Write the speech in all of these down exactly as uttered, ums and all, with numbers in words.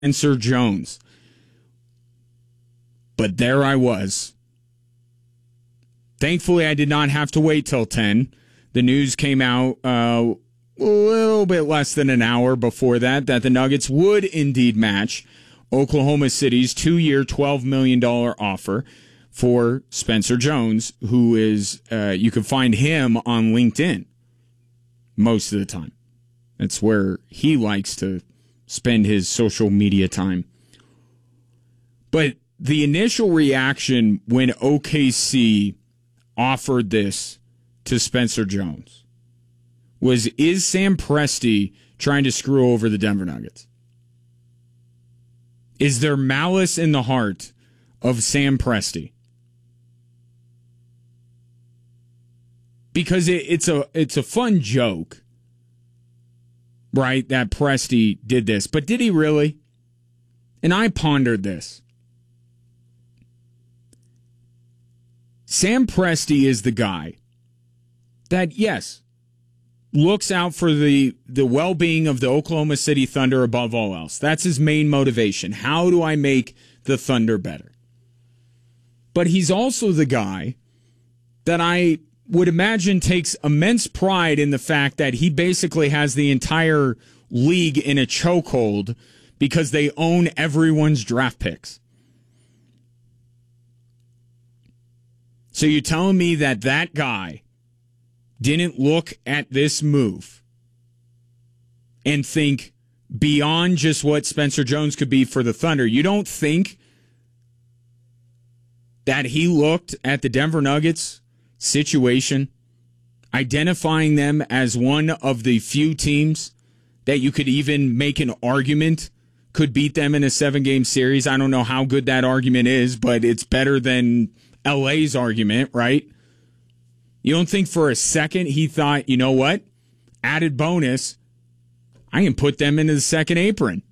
Spencer Jones. But there I was. Thankfully, I did not have to wait till ten. The news came out uh, a little bit less than an hour before that, that the Nuggets would indeed match Oklahoma City's two-year, twelve million dollars offer for Spencer Jones, who is, uh, you can find him on LinkedIn most of the time. That's where he likes to spend his social media time. But the initial reaction when O K C offered this to Spencer Jones was, is Sam Presti trying to screw over the Denver Nuggets? Is there malice in the heart of Sam Presti? Because it, it's a it's a fun joke, right, that Presti did this. But did he really? And I pondered this. Sam Presti is the guy that, yes, looks out for the, the well-being of the Oklahoma City Thunder above all else. That's his main motivation. How do I make the Thunder better? But he's also the guy that I would imagine takes immense pride in the fact that he basically has the entire league in a chokehold because they own everyone's draft picks. So you're telling me that that guy didn't look at this move and think beyond just what Spencer Jones could be for the Thunder? You don't think that he looked at the Denver Nuggets situation, identifying them as one of the few teams that you could even make an argument could beat them in a seven-game series? I don't know how good that argument is, but it's better than L A's argument, right? You don't think for a second he thought, you know what? Added bonus, I can put them into the second apron.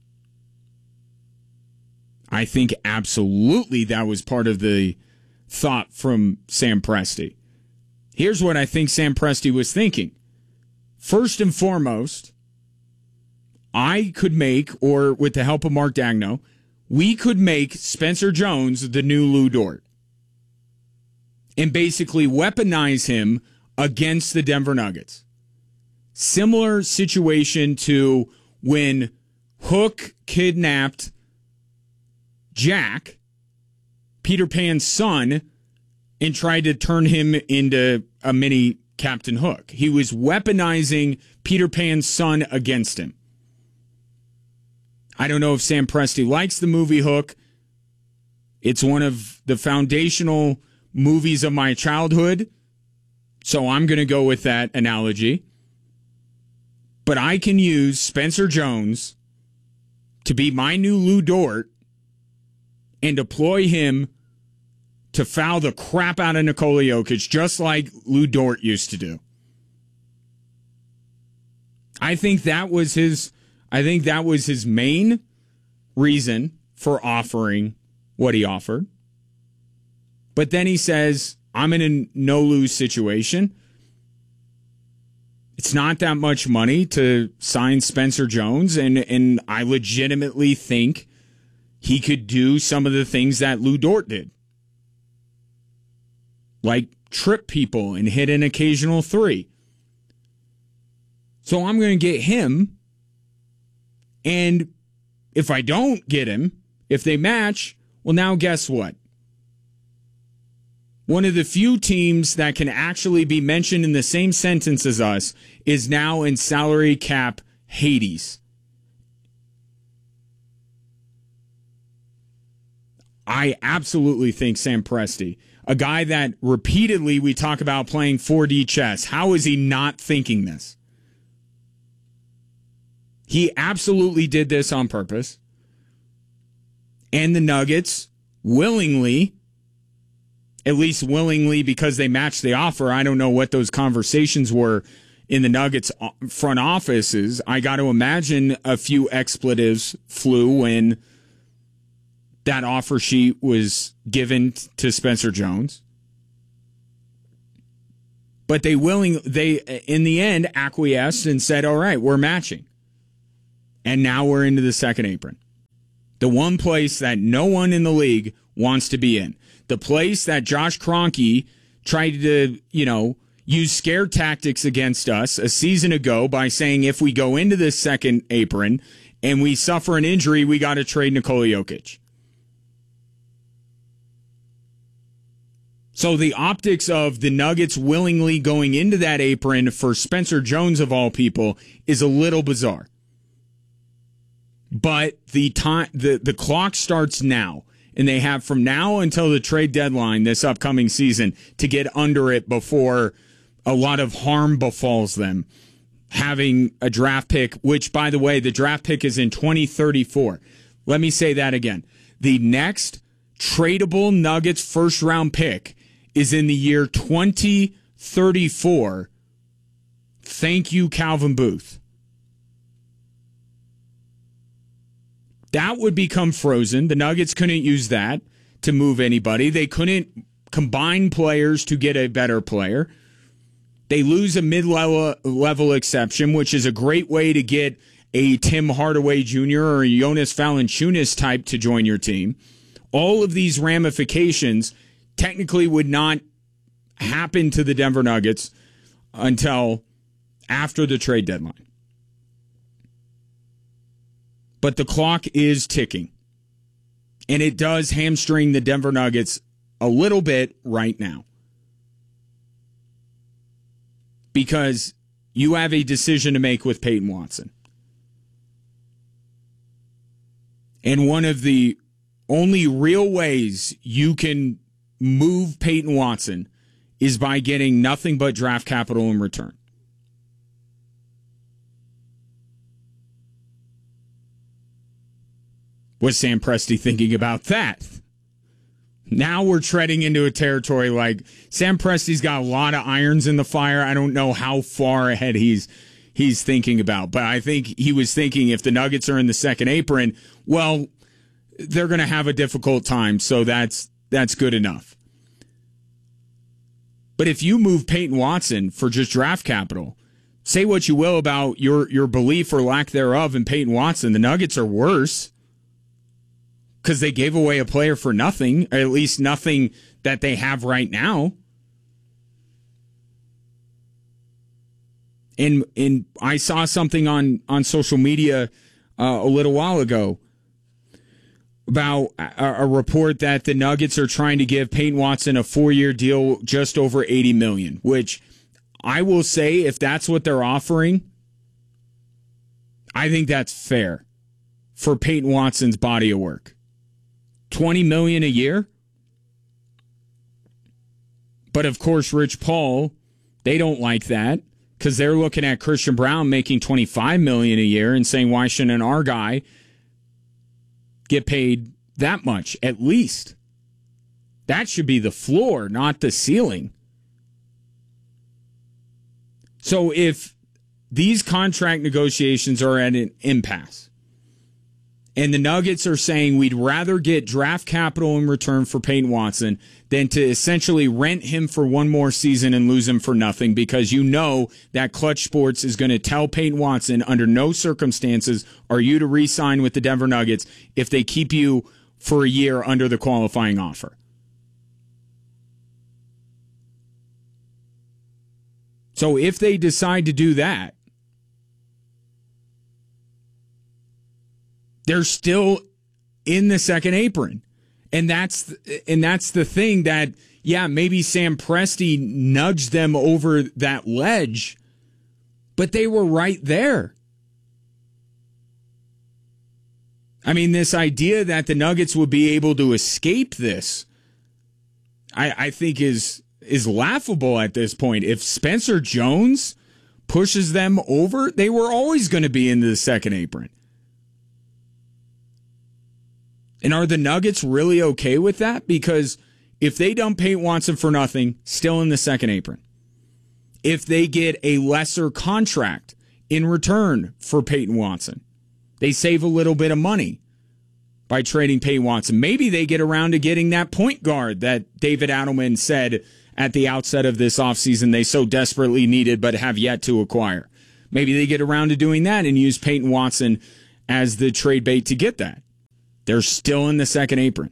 I think absolutely that was part of the thought from Sam Presti. Here's what I think Sam Presti was thinking. First and foremost, I could make, or with the help of Mark Daigneault, we could make Spencer Jones the new Lou Dort and basically weaponize him against the Denver Nuggets. Similar situation to when Hook kidnapped Jack, Peter Pan's son, and tried to turn him into a mini Captain Hook. He was weaponizing Peter Pan's son against him. I don't know if Sam Presti likes the movie Hook. It's one of the foundational movies of my childhood, so I'm going to go with that analogy. But I can use Spencer Jones to be my new Lou Dort and deploy him to foul the crap out of Nikola Jokic, just like Lou Dort used to do. I think that was his I think that was his main reason for offering what he offered. But then he says, I'm in a no-lose situation. It's not that much money to sign Spencer Jones, and, and I legitimately think he could do some of the things that Lou Dort did. Like trip people and hit an occasional three. So I'm going to get him, and if I don't get him, if they match, well, now guess what? One of the few teams that can actually be mentioned in the same sentence as us is now in salary cap Hades. I absolutely think Sam Presti, a guy that repeatedly we talk about playing four D chess, how is he not thinking this? He absolutely did this on purpose. And the Nuggets willingly, at least willingly because they matched the offer. I don't know what those conversations were in the Nuggets front offices. I got to imagine a few expletives flew when that offer sheet was given to Spencer Jones. But they willing they in the end acquiesced and said, all right, we're matching. And now we're into the second apron. The one place that no one in the league wants to be in. The place that Josh Kroenke tried to, you know, use scare tactics against us a season ago by saying if we go into this second apron and we suffer an injury, we got to trade Nikola Jokic. So the optics of the Nuggets willingly going into that apron for Spencer Jones, of all people, is a little bizarre. But the time, the, the clock starts now, and they have from now until the trade deadline this upcoming season to get under it before a lot of harm befalls them. Having a draft pick, which, by the way, the draft pick is in twenty thirty-four. Let me say that again. The next tradable Nuggets first-round pick is in the year twenty thirty-four. Thank you, Calvin Booth. That would become frozen. The Nuggets couldn't use that to move anybody. They couldn't combine players to get a better player. They lose a mid-level level exception, which is a great way to get a Tim Hardaway Junior or a Jonas Valanciunas type to join your team. All of these ramifications technically would not happen to the Denver Nuggets until after the trade deadline. But the clock is ticking. And it does hamstring the Denver Nuggets a little bit right now. Because you have a decision to make with Peyton Watson. And one of the only real ways you can move Peyton Watson is by getting nothing but draft capital in return. Was Sam Presti thinking about that? Now we're treading into a territory like Sam Presti's got a lot of irons in the fire. I don't know how far ahead he's he's thinking about, but I think he was thinking if the Nuggets are in the second apron, well, they're going to have a difficult time, so that's that's good enough. But if you move Peyton Watson for just draft capital, say what you will about your your belief or lack thereof in Peyton Watson, the Nuggets are worse. Because they gave away a player for nothing, or at least nothing that they have right now. And and I saw something on, on social media uh, a little while ago about a, a report that the Nuggets are trying to give Peyton Watson a four-year deal just over eighty million dollars, which I will say if that's what they're offering, I think that's fair for Peyton Watson's body of work. twenty million dollars a year. But of course, Rich Paul, they don't like that because they're looking at Christian Brown making twenty-five million dollars a year and saying, why shouldn't our guy get paid that much at least? That should be the floor, not the ceiling. So if these contract negotiations are at an impasse, and the Nuggets are saying we'd rather get draft capital in return for Peyton Watson than to essentially rent him for one more season and lose him for nothing, because you know that Clutch Sports is going to tell Peyton Watson under no circumstances are you to re-sign with the Denver Nuggets if they keep you for a year under the qualifying offer. So if they decide to do that, they're still in the second apron. And that's and that's the thing that, yeah, maybe Sam Presti nudged them over that ledge, but they were right there. I mean, this idea that the Nuggets would be able to escape this, I, I think is is laughable at this point. If Spencer Jones pushes them over, they were always going to be into the second apron. And are the Nuggets really okay with that? Because if they dump Peyton Watson for nothing, still in the second apron. If they get a lesser contract in return for Peyton Watson, they save a little bit of money by trading Peyton Watson. Maybe they get around to getting that point guard that David Adelman said at the outset of this offseason they so desperately needed but have yet to acquire. Maybe they get around to doing that and use Peyton Watson as the trade bait to get that. They're still in the second apron.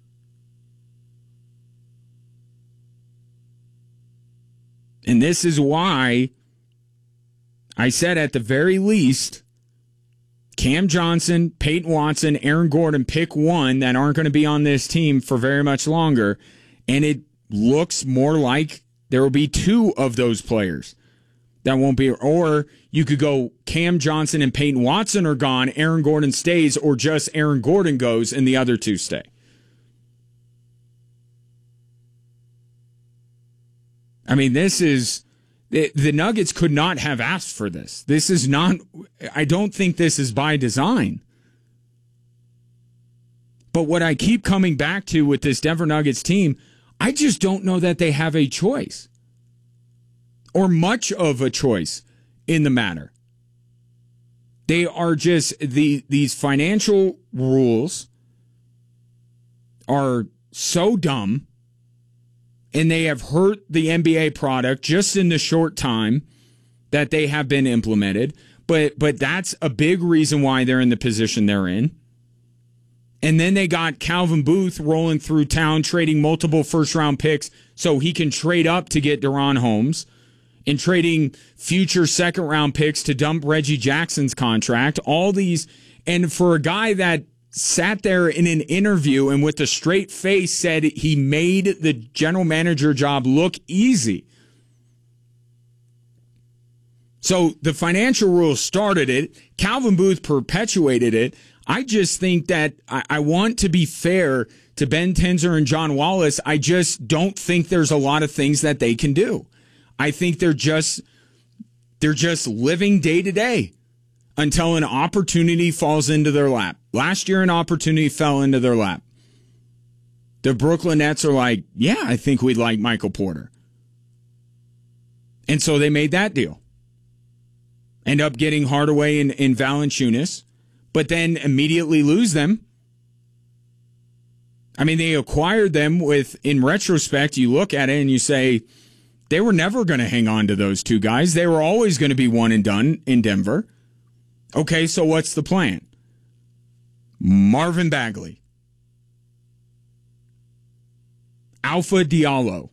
And this is why I said at the very least, Cam Johnson, Peyton Watson, Aaron Gordon, pick one that aren't going to be on this team for very much longer. And it looks more like there will be two of those players that won't be. Or you could go Cam Johnson and Peyton Watson are gone, Aaron Gordon stays, or just Aaron Gordon goes and the other two stay. I mean, this is, the, the Nuggets could not have asked for this. This is not, I don't think this is by design. But what I keep coming back to with this Denver Nuggets team, I just don't know that they have a choice or much of a choice in the matter. They are just, the these financial rules are so dumb. And they have hurt the N B A product just in the short time that they have been implemented. But but that's a big reason why they're in the position they're in. And then they got Calvin Booth rolling through town, trading multiple first-round picks so he can trade up to get De'Ron Holmes, and trading future second-round picks to dump Reggie Jackson's contract. All these, and for a guy that sat there in an interview and with a straight face said he made the general manager job look easy. So the financial rules started it. Calvin Booth perpetuated it. I just think that I, I want to be fair to Ben Tenzer and John Wallace. I just don't think there's a lot of things that they can do. I think they're just, they're just living day to day until an opportunity falls into their lap. Last year, an opportunity fell into their lap. The Brooklyn Nets are like, yeah, I think we'd like Michael Porter. And so they made that deal. End up getting Hardaway and, and Valanciunas, but then immediately lose them. I mean, they acquired them with, in retrospect, you look at it and you say, they were never going to hang on to those two guys. They were always going to be one and done in Denver. Okay, so what's the plan? Marvin Bagley, Alpha Diallo,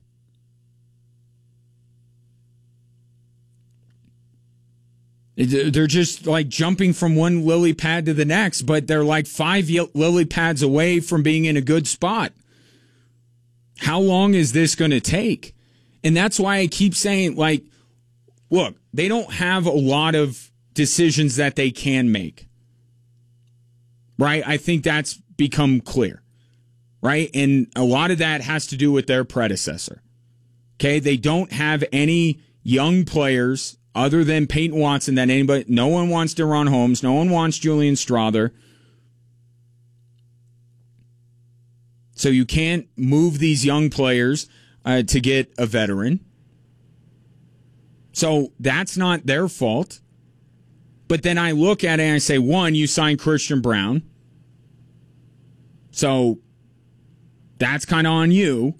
they're just like jumping from one lily pad to the next, but they're like five lily pads away from being in a good spot. How long is this going to take? And that's why I keep saying, like, look, they don't have a lot of decisions that they can make. Right? I think that's become clear. Right? And a lot of that has to do with their predecessor. Okay? They don't have any young players other than Peyton Watson that anybody, no one wants De'Ron Holmes, no one wants Julian Strawther. So you can't move these young players uh, to get a veteran. So that's not their fault. But then I look at it and I say, one, you signed Christian Brown. So that's kind of on you.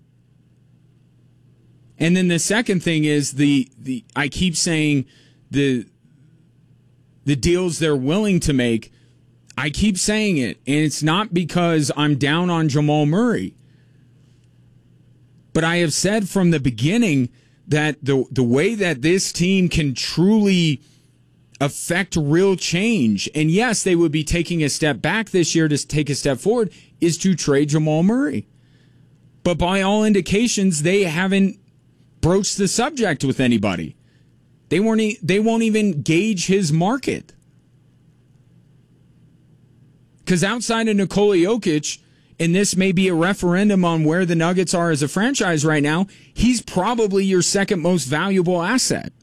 And then the second thing is the the I keep saying the the deals they're willing to make. I keep saying it, and it's not because I'm down on Jamal Murray. But I have said from the beginning that the the way that this team can truly affect real change, and yes, they would be taking a step back this year to take a step forward, is to trade Jamal Murray. But by all indications, they haven't broached the subject with anybody. They weren't. E- they won't even gauge his market. Because outside of Nikola Jokic, and this may be a referendum on where the Nuggets are as a franchise right now, he's probably your second most valuable asset.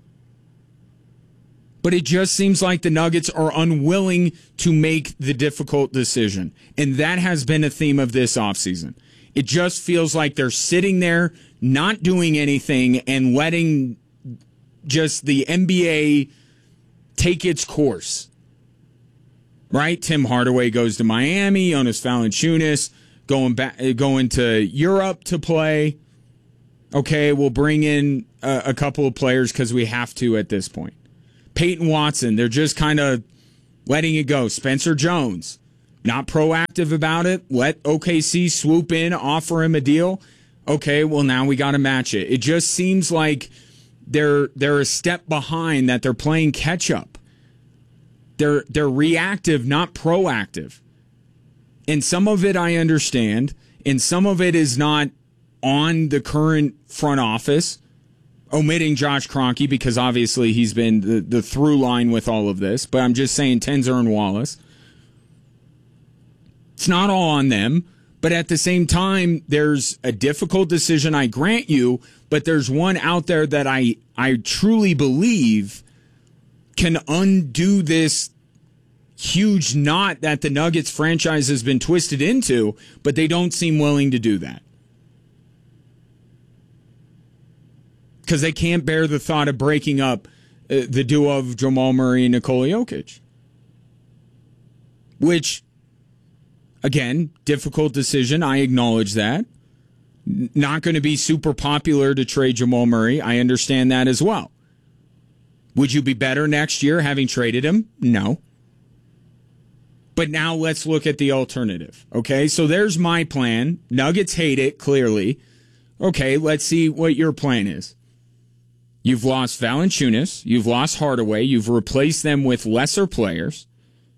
But it just seems like the Nuggets are unwilling to make the difficult decision. And that has been a theme of this offseason. It just feels like they're sitting there, not doing anything, and letting just the N B A take its course. Right? Tim Hardaway goes to Miami, Jonas Valanciunas going back, going to Europe to play. Okay, we'll bring in a, a couple of players because we have to at this point. Peyton Watson, they're just kind of letting it go. Spencer Jones, Not proactive about it. Let O K C swoop in, offer him a deal. Okay, well, now we got to match it. It just seems like they're they're a step behind, that they're playing catch up. They're they're reactive, not proactive. And some of it I understand, and some of it is not on the current front office, omitting Josh Kroenke because obviously he's been the, the through line with all of this. But I'm just saying Tenzer and Wallace. It's not all on them, but at the same time, there's a difficult decision, I grant you, but there's one out there that I, I truly believe can undo this huge knot that the Nuggets franchise has been twisted into, but they don't seem willing to do that. Because they can't bear the thought of breaking up uh, the duo of Jamal Murray and Nikola Jokic. Which, again, difficult decision. I acknowledge that. Not going to be super popular to trade Jamal Murray. I understand that as well. Would you be better next year having traded him? No. But now let's look at the alternative. Okay, so there's my plan. Nuggets hate it, clearly. Okay, let's see what your plan is. You've lost Valanciunas. You've lost Hardaway. You've replaced them with lesser players.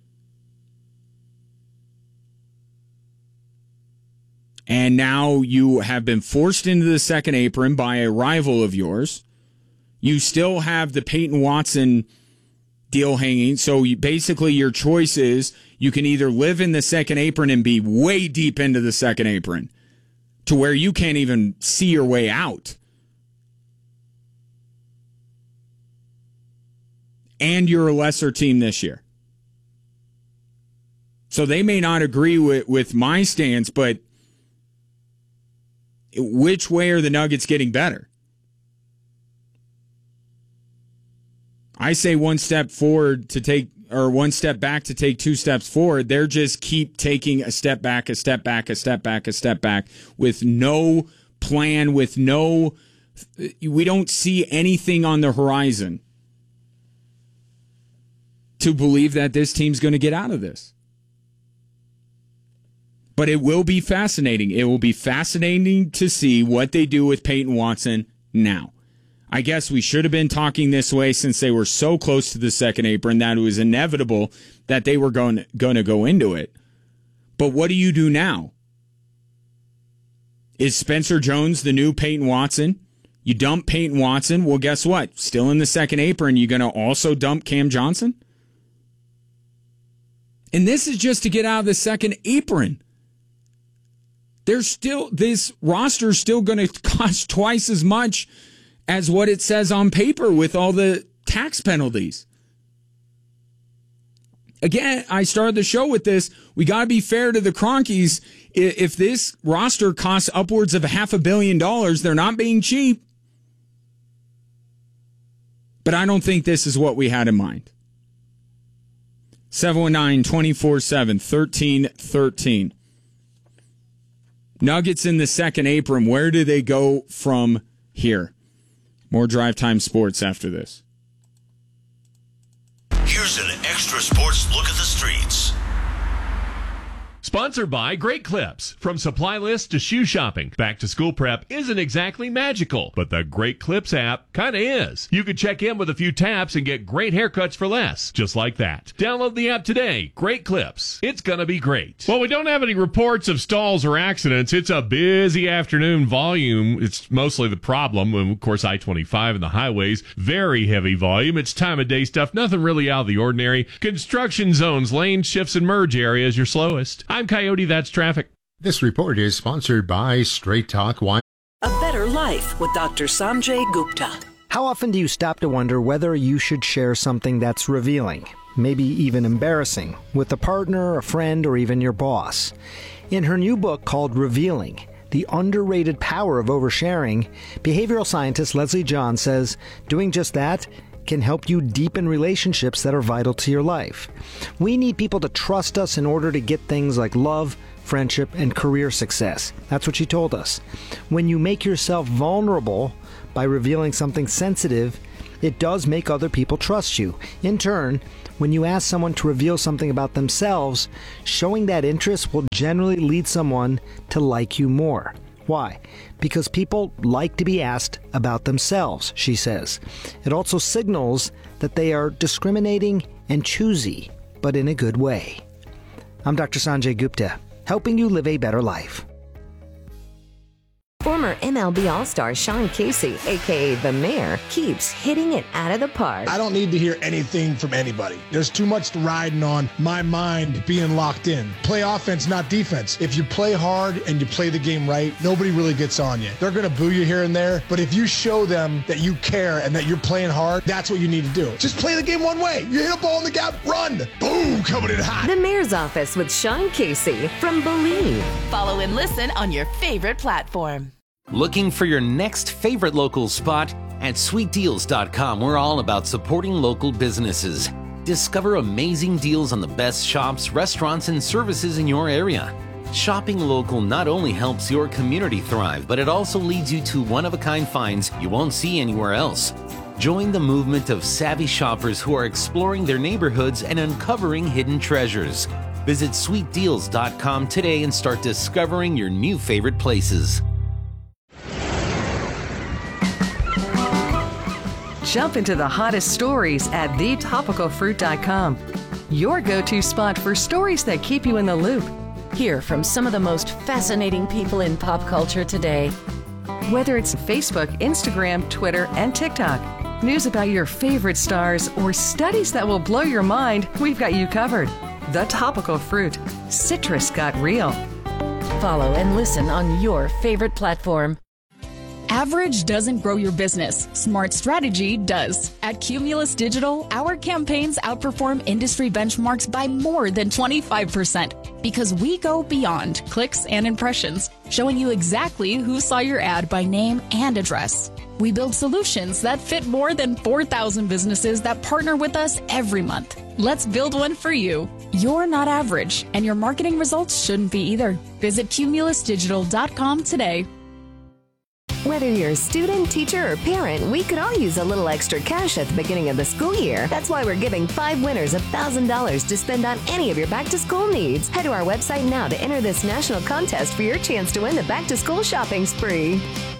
And now you have been forced into the second apron by a rival of yours. You still have the Peyton Watson deal hanging. So you, basically your choice is you can either live in the second apron and be way deep into the second apron to where you can't even see your way out. And you're a lesser team this year. So they may not agree with, with my stance, but which way are the Nuggets getting better? I say one step forward to take, or one step back to take two steps forward. They're just keep taking a step back, a step back, a step back, a step back with no plan, with no, we don't see anything on the horizon to believe that this team's going to get out of this. But it will be fascinating. It will be fascinating to see what they do with Peyton Watson now. I guess we should have been talking this way since they were so close to the second apron that it was inevitable that they were going, going to go into it. But what do you do now? Is Spencer Jones the new Peyton Watson? You dump Peyton Watson, well, guess what? Still in the second apron, you're going to also dump Cam Johnson? And this is just to get out of the second apron. There's still, this roster is still going to cost twice as much as what it says on paper with all the tax penalties. Again, I started the show with this. We got to be fair to the Kroenkes. If this roster costs upwards of half a billion dollars, they're not being cheap. But I don't think this is what we had in mind. seven one nine, two four seven, one three one three. Nuggets in the second apron. Where do they go from here? More Drive Time Sports after this. Here's an extra sports look at the streets. Sponsored by Great Clips. From supply list to shoe shopping, back to school prep isn't exactly magical, but the Great Clips app kind of is. You could check in with a few taps and get great haircuts for less, just like that. Download the app today. Great Clips. It's gonna be great. Well, we don't have any reports of stalls or accidents. It's a busy afternoon volume. It's mostly the problem. And of course, I twenty-five and the highways, very heavy volume. It's time of day stuff. Nothing really out of the ordinary. Construction zones, lane shifts, and merge areas, your slowest. I'm Coyote, that's traffic. This report is sponsored by Straight Talk Wine. A better life with Doctor Sanjay Gupta. How often do you stop to wonder whether you should share something that's revealing, maybe even embarrassing, with a partner, a friend, or even your boss? In her new book called Revealing, The Underrated Power of Oversharing, behavioral scientist Leslie John says doing just that can help you deepen relationships that are vital to your life. We need people to trust us in order to get things like love, friendship, and career success. That's what she told us. When you make yourself vulnerable by revealing something sensitive, It does make other people trust you. In turn, when you ask someone to reveal something about themselves, showing that interest will generally lead someone to like you more. Why? Because people like to be asked about themselves, she says. It also signals that they are discriminating and choosy, but in a good way. I'm Doctor Sanjay Gupta, helping you live a better life. Former M L B All-Star Sean Casey, a k a. The Mayor, keeps hitting it out of the park. I don't need to hear anything from anybody. There's too much riding on my mind being locked in. Play offense, not defense. If you play hard and you play the game right, nobody really gets on you. They're going to boo you here and there, but if you show them that you care and that you're playing hard, that's what you need to do. Just play the game one way. You hit a ball in the gap, run. Boom, coming in hot. The Mayor's Office with Sean Casey from Believe. Follow and listen on your favorite platform. Looking for your next favorite local spot? At sweet deals dot com, we're all about supporting local businesses. Discover amazing deals on the best shops, restaurants, and services in your area. Shopping local not only helps your community thrive, but it also leads you to one-of-a-kind finds you won't see anywhere else. Join the movement of savvy shoppers who are exploring their neighborhoods and uncovering hidden treasures. Visit sweet deals dot com today and start discovering your new favorite places. Jump into the hottest stories at the topical fruit dot com. Your go-to spot for stories that keep you in the loop. Hear from some of the most fascinating people in pop culture today. Whether it's Facebook, Instagram, Twitter, and TikTok, news about your favorite stars, or studies that will blow your mind, we've got you covered. The Topical Fruit. Citrus got real. Follow and listen on your favorite platform. Average doesn't grow your business. Smart strategy does. At Cumulus Digital, our campaigns outperform industry benchmarks by more than twenty-five percent because we go beyond clicks and impressions, showing you exactly who saw your ad by name and address. We build solutions that fit more than four thousand businesses that partner with us every month. Let's build one for you. You're not average, and your marketing results shouldn't be either. Visit cumulus digital dot com today. Whether you're a student, teacher, or parent, we could all use a little extra cash at the beginning of the school year. That's why we're giving five winners one thousand dollars to spend on any of your back-to-school needs. Head to our website now to enter this national contest for your chance to win the back-to-school shopping spree.